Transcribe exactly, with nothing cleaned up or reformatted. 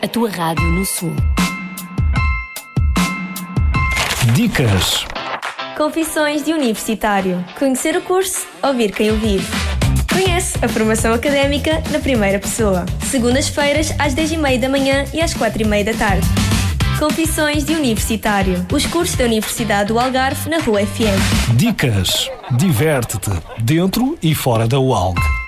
A tua rádio no Sul. Dicas. Confissões de Universitário. Conhecer o curso, ouvir quem o vive. Conhece a formação académica na primeira pessoa. Segundas-feiras às dez e meia da manhã e às quatro e meia da tarde. Confissões de Universitário. Os cursos da Universidade do Algarve na Rua F M. Dicas. Diverte-te dentro e fora da U A L G.